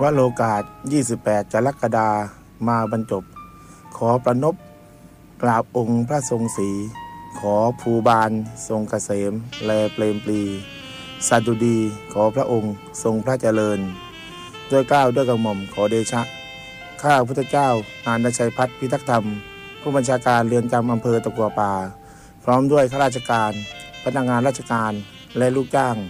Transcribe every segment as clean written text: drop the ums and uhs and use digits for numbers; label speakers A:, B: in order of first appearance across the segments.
A: วโรกาส28กรกฎาคมมาบรรจบขอประนบกราบองค์พระทรงศรีขอภูบาลทรงเกษมแลเปรมปรีสดุดีขอพระองค์ทรงพระเจริญด้วยเกล้าด้วยกระหม่อมขอเดชะข้าพุทธเจ้าอานชัยพัฒน์พิทักษ์ธรรมผู้บัญชาการเรือนจำอำเภอตะกัวป่าพร้อมด้วยข้าราชการพนักงานราชการและลูกจ้าง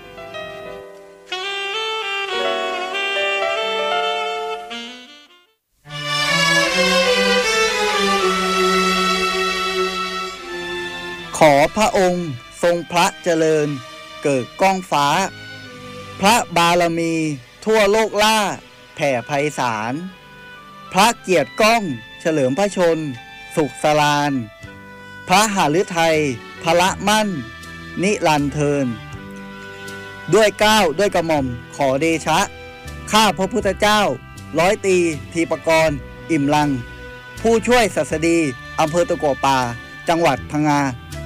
B: ขอพระองค์ทรงพระเจริญเกิดก้องฟ้าพระบารมีทั่วโลกล่าแผ่ไพศาลพระเกียรติก้องเฉลิมพระชนสุขสรานพระหฤทัยพละมั่นนิรันดร์เทินด้วยเกล้าด้วยกระหม่อมขอเดชะข้าพระพุทธเจ้าร้อยตรีธีปกรณ์อิ่มลังผู้ช่วยศัสดีอำเภอตะกัวป่าจังหวัดพังง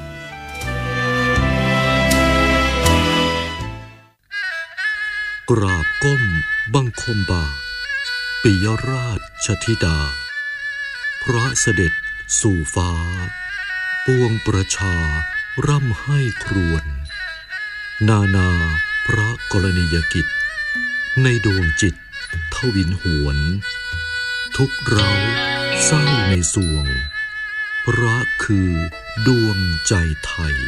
C: ากราบก้มบังคมบาทปิยราชธิดาพระเสด็จสู่ฟ้าปวงประชาร่ำให้ครวญนานาพระกรณียกิจในดวงจิตทวินหวนทุกเราเศร้าในสวงพระคือดวงใจไทย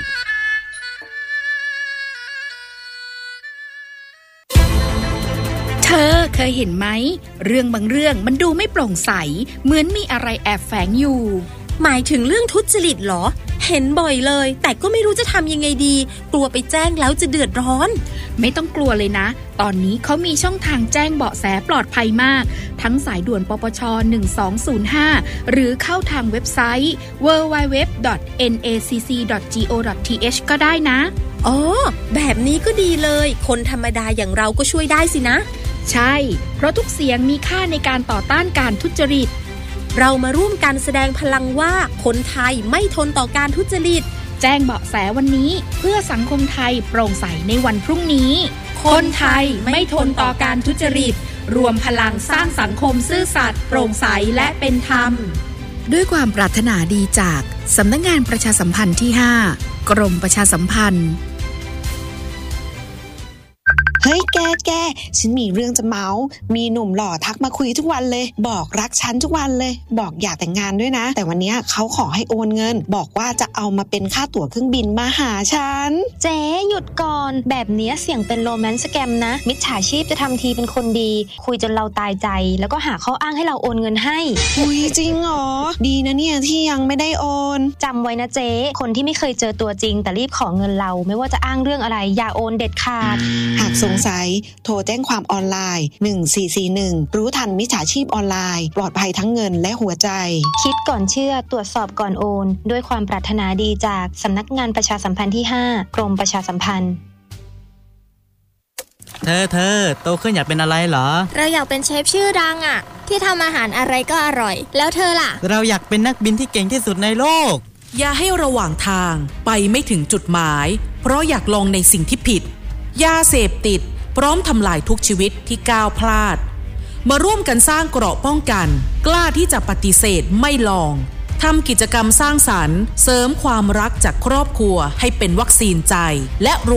D: เธอเคยเห็นไหมเรื่องบางเรื่องมันดูไม่โปร่งใสเหมือนมีอะไรแอบแฝงอยู่
E: หมายถึงเรื่องทุจริตเหรอเห็นบ่อยเลยแต่ก็ไม่รู้จะทำยังไงดีกลัวไปแจ้งแล้วจะเดือดร้อน
D: ไม่ต้องกลัวเลยนะตอนนี้เขามีช่องทางแจ้งเบาะแสปลอดภัยมากทั้งสายด่วนปปช1205หรือเข้าทางเว็บไซต์ www.nacc.go.th ก็ได้นะ
E: อ๋อแบบนี้ก็ดีเลยคนธรรมดาอย่างเราก็ช่วยได้สินะ
D: ใช่เพราะทุกเสียงมีค่าในการต่อต้านการทุจริต
E: เรามาร่วมกันแสดงพลังว่าคนไทยไม่ทนต่อการทุจริต
D: แจ้งเบาะแสวันนี้เพื่อสังคมไทยโปร่งใสในวันพรุ่งนี้คนไทยไม่ทนต่อการทุจริตรวมพลังสร้างสังคมซื่อสัตย์โปร่งใสและเป็นธรรมด้วยความปรารถนาดีจากสำนักงานประชาสัมพันธ์ที่5กรมประชาสัมพันธ์
F: เฮ้ยแกฉันมีเรื่องจะเมาส์มีหนุ่มหล่อทักมาคุยทุกวันเลยบอกรักฉันทุกวันเลยบอกอยากแต่งงานด้วยนะแต่วันนี้เขาขอให้โอนเงินบอกว่าจะเอามาเป็นค่าตั๋วเครื่องบินมาหาฉัน
G: เจ๊หยุดก่อนแบบนี้เสี่ยงเป็นโรแมนต์สแกมนะมิจฉาชีพจะทำทีเป็นคนดีคุยจนเราตายใจแล้วก็หาข้ออ้างให้เราโอนเงินให้
F: อุ๊ยจริงเหรอดีนะเนี่ยที่ยังไม่ได้โอน
G: จำไว้นะเจ๊คนที่ไม่เคยเจอตัวจริงแต่รีบขอเงินเราไม่ว่าจะอ้างเรื่องอะไรอย่าโอนเด็ดขาด
F: หากสงสัยโทรแจ้งความออนไลน์1441รู้ทันมิจฉาชีพออนไลน์ปลอดภัยทั้งเงินและหัวใจ
G: คิดก่อนเชื่อตรวจสอบก่อนโอนด้วยความปรารถนาดีจากสำนักงานประชาสัมพันธ์ที่5กรมประชาสัมพันธ์
H: เธอโตขึ้นอยากเป็นอะไรเหรอ
I: เราอยากเป็นเชฟชื่อดังอ่ะที่ทำอาหารอะไรก็อร่อยแล้วเธอล่ะ
H: เราอยากเป็นนักบินที่เก่งที่สุดในโลก
J: อย่าให้ระหว่างทางไปไม่ถึงจุดหมายเพราะอยากลองในสิ่งที่ผิดยาเสพติดพร้อมทำลายทุกชีวิตที่ก้าวพลาดมาร่วมกันสร้างเกราะป้องกันกล้าที่จะปฏิเสธไม่ลองทำกิจกรรมสร้างสรรค์เสริมความรักจากครอบครัวให้เป็นวัคซีนใจและ